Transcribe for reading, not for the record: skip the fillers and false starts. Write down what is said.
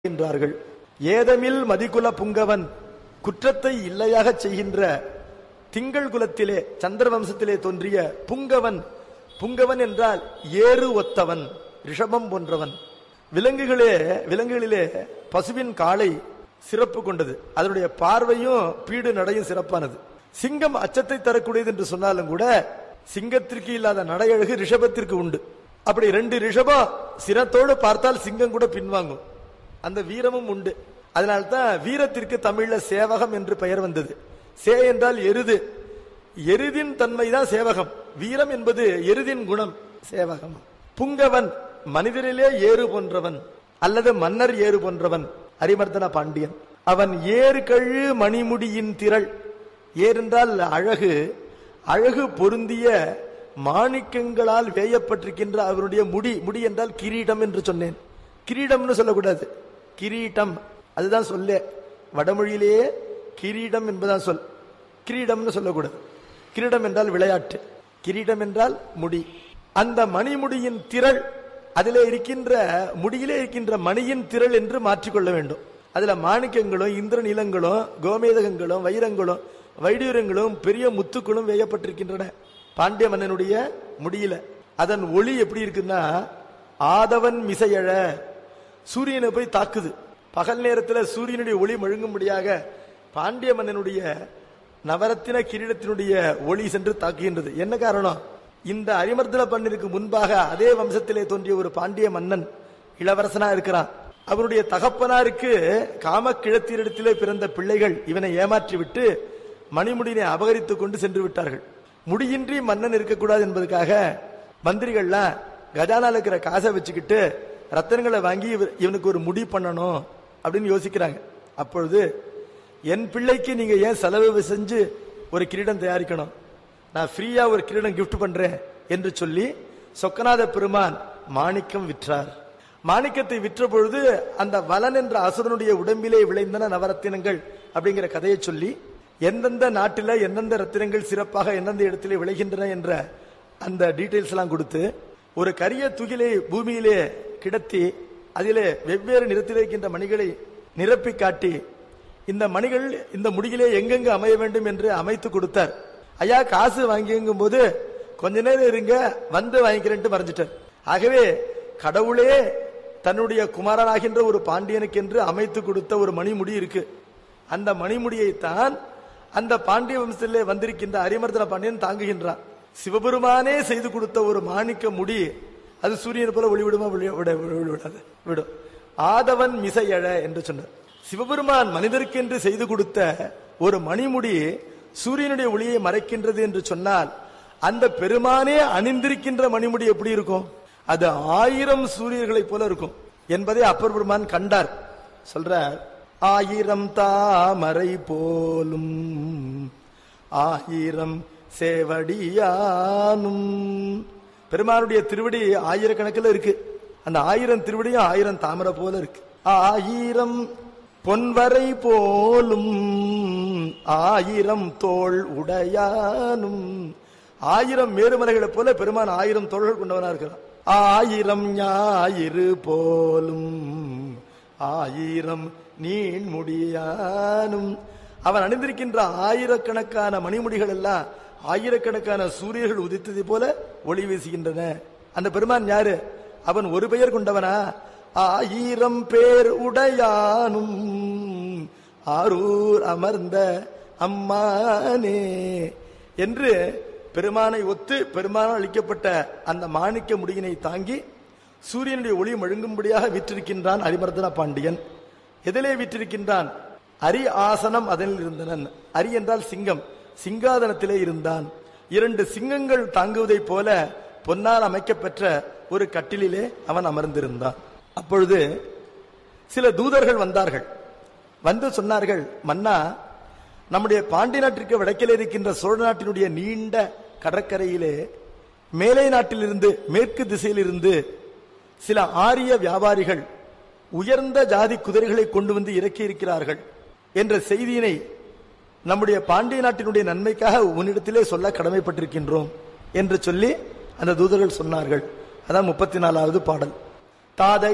என்றார்கள். ஏதமில் மதிகுல புங்கவன் குற்றத்தை இல்லையாக செய்கின்ற திங்கள் குலத்திலே சந்திர வம்சத்திலே தோன்றிய புங்கவன். புங்கவன் என்றால் ஏறு ஒத்தவன், ரிஷபம் போன்றவன். விலங்குகளிலே பசுவின் காலை சிறப்பு கொண்டது. அதனுடைய பார்வையும் பீடு நடையும் சிறப்பானது. சிங்கம் அச்சத்தை தரக்கூடியது என்று சொன்னாலும் கூட சிங்கத்திற்கு இல்லாத நடையழகு ரிஷபத்திற்கு உண்டு. அப்படி ரெண்டு ரிஷபம் சிரத்தோடு பார்த்தால் சிங்கம் கூட பின்வாங்கும். அந்த வீரமும் உண்டு. அதனால்தான் வீரத்திற்கு தமிழ்ல சேவகம் என்று பெயர் வந்தது. சே என்றால் எருது, எருதின் தன்மைதான் சேவகம். வீரம் என்பது எருதின் குணம், சேவகம். புங்கவன் மனிதனிலே ஏறு போன்றவன் அல்லது மன்னர் ஏறு போன்றவன் அரிமர்தன பாண்டியன். அவன் ஏறு கழு மணிமுடியின் திரள். ஏர் என்றால் அழகு, அழகு பொருந்திய மாணிக்கங்களால் வேயப்பட்டிருக்கின்ற அவருடைய முடி. முடி என்றால் கிரீடம் என்று சொன்னேன். கிரீடம்னு சொல்லக்கூடாது, கிரீட்டம் அதுதான் சொல்ல. வடமொழியிலேயே கிரீடம் என்பதான் சொல், கிரீடம்னு சொல்லக்கூடாது. கிரீடம் என்றால் விளையாட்டு, கிரீடம் என்றால் முடி. அந்த மணிமுடியின் திரள், அதிலே இருக்கின்ற முடியிலே இருக்கின்ற மணியின் திரள் என்று மாற்றிக்கொள்ள வேண்டும். அதுல மாணிக்கங்களும் இந்திர நீலங்களும் கோமேதகங்களும் வைரங்களும் வைடூரங்களும் பெரிய முத்துக்களும் வேயப்பட்டிருக்கின்றன பாண்டிய மன்னனுடைய முடியில. அதன் ஒளி எப்படி இருக்குன்னா ஆதவன் மிசையழ, சூரியனை போய் தாக்குது. பகல் நேரத்தில் சூரியனுடைய ஒளி மழுங்கும்படியாக பாண்டிய மன்னனுடைய நவரத்தின கிரீடத்தினுடைய ஒளி சென்று தாக்குகின்றது. என்ன காரணம்? இந்த அரிமர்தன பண்ணிற்கு முன்பாக அதே வம்சத்திலே தோன்றிய ஒரு பாண்டிய மன்னன் இளவரசனா இருக்கிறான். அவருடைய தகப்பனாருக்கு காமக்கிழத்திரிடத்திலே பிறந்த பிள்ளைகள் இவனை ஏமாற்றி விட்டு மணிமுடியினை அபகரித்துக் கொண்டு சென்று விட்டார்கள். முடியின்றி மன்னன் இருக்கக்கூடாது என்பதற்காக மந்திரிகள்லாம் கஜானால இருக்கிற காசை வச்சுக்கிட்டு ரத்தனங்களை வாங்கி இவனுக்கு ஒரு முடி பண்ணணும் அப்படின்னு யோசிக்கிறாங்க. அப்பொழுது என் பிள்ளைக்கு நீங்க ஏன் செலவு செஞ்சு ஒரு கிரீடம் தயாரிக்கணும், நான் ஃப்ரீயா ஒரு கிரீடம் கிஃப்ட் பண்றேன் என்று சொல்லி சொக்கநாத பெருமான் மாணிக்கம் விற்றார். மாணிக்கத்தை விற்ற பொழுது அந்த வலன் என்ற அசுரனுடைய உடம்பிலே விளைந்தன நவரத்தினங்கள் அப்படிங்கிற கதையை சொல்லி எந்தெந்த நாட்டில எந்தெந்த ரத்தினங்கள் சிறப்பாக எந்தெந்த இடத்திலே விளைகின்றன என்ற அந்த டீடைல்ஸ் எல்லாம் கொடுத்து ஒரு கரிய துகிலை பூமியிலே கிடத்தி அதிலே வெவ்வேறு நிறத்திலே இருக்கின்ற மணிகளை நிரப்பி காட்டி இந்த மணிகள் இந்த முடியிலே எங்கெங்கு அமைய வேண்டும் என்று அமைத்து கொடுத்தார். ஐயா காசு வாங்கிங்கும் போது கொஞ்ச நேரம் இருங்க வந்து வாங்கிக்கிறேன்ட்டு மறைஞ்சிட்டார். ஆகவே கடவுளே தன்னுடைய குமாரனாகின்ற ஒரு பாண்டியனுக்கு என்று அமைத்து கொடுத்த ஒரு மணிமுடி இருக்கு. அந்த மணிமுடியைத்தான் அந்த பாண்டிய வம்சத்திலே வந்திருக்கின்ற அரிமர்தன பாண்டியன் தாங்குகின்றான். சிவபெருமானே செய்து கொடுத்த ஒரு மாணிக்க முடி அது சூரியனை போல ஒளிவிடுமா? விடாது, விடும். ஆதவன் மிசையழ என்று சொன்னார். சிவபெருமான் மனிதருக்கு என்று செய்து கொடுத்த ஒரு மணிமுடி சூரியனுடைய ஒளியை மறைக்கின்றது என்று சொன்னால் அந்த பெருமானே அணிந்திருக்கின்ற மணிமுடி எப்படி இருக்கும்? அது 1000 சூரியர்களை போல இருக்கும் என்பதை அப்பர் பெருமான் கண்டார். சொல்றார், 1000 தாமரை போலும் 1000 சேவடியானும். பெருமானுடைய திருவடி 1000 கணக்கில் இருக்கு. அந்த 1000 திருவடியும் 1000 தாமரை போல இருக்கு. 1000 பொன்வரை போலும் 1000 தோள் உடையானும். 1000 மேருமலைகளை போல பெருமான் 1000 தோள்கள் கொண்டவனா இருக்கிறான். 1000 ஞாயிறு போலும் 1000 நீன் முடியானும். அவன் அணிந்திருக்கின்ற 1000கணக்கான மணிமுடிகள் எல்லாம் 1000கணக்கான சூரியர்கள் உதித்ததை போல ஒளி வீசுகின்றன. அந்த பெருமான் யாரு? அவன் ஒரு பெயர் கொண்டவனா? 1000 பேர் உடையானும் ஆரூர் அமர்ந்த அம்மானே என்று பெருமானை ஒத்து பெருமானால் அளிக்கப்பட்ட அந்த மாணிக்க முடியினை தாங்கி சூரியனுடைய ஒளி மழுங்கும்படியாக விற்றிருக்கின்றான் அரிமர்தன பாண்டியன். எதிலே விற்றிருக்கின்றான்? அரி ஆசனம் அதனில் இருந்தனன். அரி என்றால் சிங்கம், சிங்காதனத்திலே இருந்தான். 2 சிங்கங்கள் தாங்குவதை போல பொன்னால் அமைக்கப்பெற்ற ஒரு கட்டிலே அவன் அமர்ந்திருந்தான். அப்பொழுது சில தூதர்கள் வந்தார்கள். வந்து சொன்னார்கள், மன்னா, நம்முடைய பாண்டி நாட்டிற்கு வடக்கிலே இருக்கின்ற சோழ நாட்டினுடைய நீண்ட கடற்கரையிலே மேலை நாட்டிலிருந்து மேற்கு திசையிலிருந்து சில ஆரிய வியாபாரிகள் உயர்ந்த ஜாதி குதிரைகளை கொண்டு வந்து இறக்கி இருக்கிறார்கள் என்ற செய்தியினை நம்முடைய பாண்டிய நாட்டினுடைய நன்மைக்காக உன்னிடத்திலே சொல்ல கடமைப்பட்டிருக்கின்றோம் என்று சொல்லி அந்த தூதர்கள் சொன்னார்கள். அதான் 34வது பாடல். தாதை